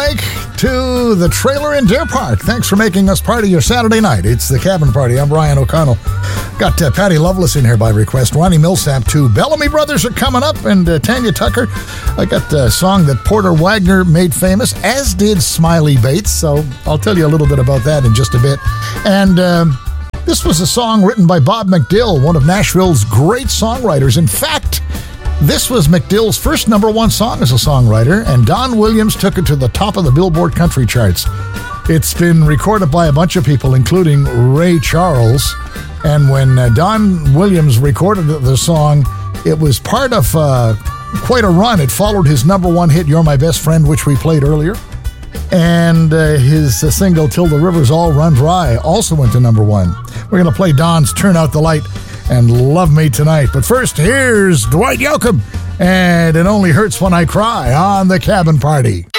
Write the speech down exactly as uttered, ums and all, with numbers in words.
Lake to the trailer in Deer Park. Thanks for making us part of your Saturday night. It's the Cabin Party. I'm Brian O'Connell. Got uh, Patty Loveless in here by request. Ronnie Millsap, too. Bellamy Brothers are coming up, and uh, Tanya Tucker. I got a song that Porter Wagner made famous, as did Smiley Bates, so I'll tell you a little bit about that in just a bit. And um, this was a song written by Bob McDill, one of Nashville's great songwriters. In fact, this was McDill's first number one song as a songwriter, and Don Williams took it to the top of the Billboard country charts. It's been recorded by a bunch of people, including Ray Charles. And when uh, Don Williams recorded the song, it was part of uh, quite a run. It followed his number one hit, You're My Best Friend, which we played earlier. And uh, his uh, single, Till the Rivers All Run Dry, also went to number one. We're going to play Don's Turn Out the Light and Love Me Tonight. But first, here's Dwight Yoakam, and It Only Hurts When I Cry on the Cabin Party.